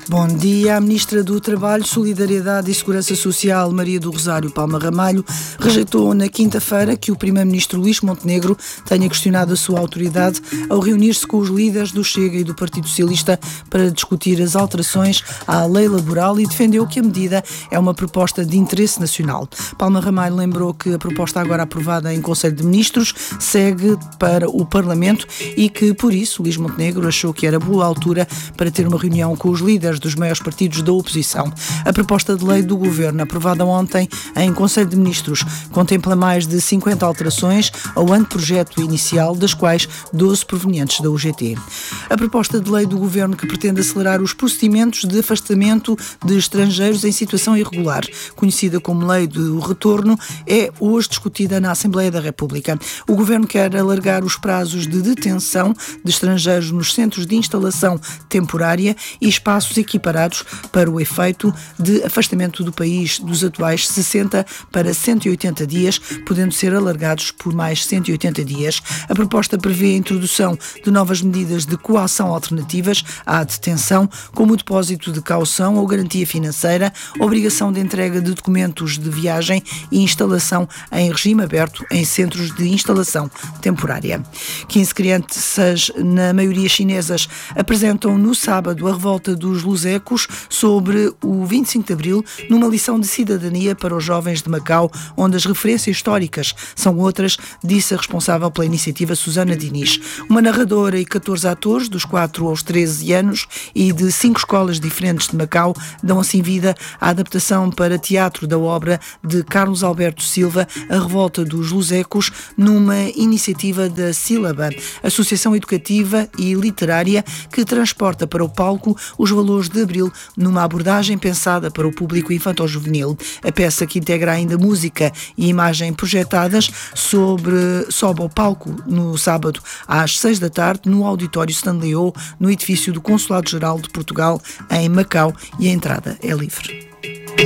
Bom dia. A Ministra do Trabalho, Solidariedade e Segurança Social, Maria do Rosário Palma Ramalho, rejeitou na quinta-feira que o Primeiro-Ministro Luís Montenegro tenha questionado a sua autoridade ao reunir-se com os líderes do Chega e do Partido Socialista para discutir as alterações à lei laboral e defendeu que a medida é uma proposta de interesse nacional. Palma Ramalho lembrou que a proposta agora aprovada em Conselho de Ministros segue para o Parlamento e que, por isso, Luís Montenegro achou que era boa altura para ter uma reunião com os líderes dos maiores partidos da oposição. A proposta de lei do Governo, aprovada ontem em Conselho de Ministros, contempla mais de 50 alterações ao anteprojeto inicial, das quais 12 provenientes da UGT. A proposta de lei do Governo, que pretende acelerar os procedimentos de afastamento de estrangeiros em situação irregular, conhecida como Lei do Retorno, é hoje discutida na Assembleia da República. O Governo quer alargar os prazos de detenção de estrangeiros nos centros de instalação temporária e espaços equiparados para o efeito de afastamento do país dos atuais 60 para 180 dias, podendo ser alargados por mais 180 dias. A proposta prevê a introdução de novas medidas de coação alternativas à detenção, como o depósito de caução ou garantia financeira, obrigação de entrega de documentos de viagem e instalação em regime aberto em centros de instalação temporária. 15 crianças, na maioria chinesas, apresentam no sábado a revolta dos lusecos sobre o 25 de Abril, numa lição de cidadania para os jovens de Macau, onde as referências históricas são outras, disse a responsável pela iniciativa, Susana Diniz. Uma narradora e 14 atores, dos 4 aos 13 anos e de 5 escolas diferentes de Macau, dão assim vida à adaptação para teatro da obra de Carlos Alberto Silva, A Revolta dos Lusecos, numa iniciativa da Sílaba, Associação Educativa e Literária, que transporta para o palco os valores de Abril numa abordagem pensada para o público infantil-juvenil. A peça, que integra ainda música e imagem projetadas, sobe ao palco no sábado às 6 da tarde no Auditório Stanley O, no edifício do Consulado-Geral de Portugal em Macau, e a entrada é livre.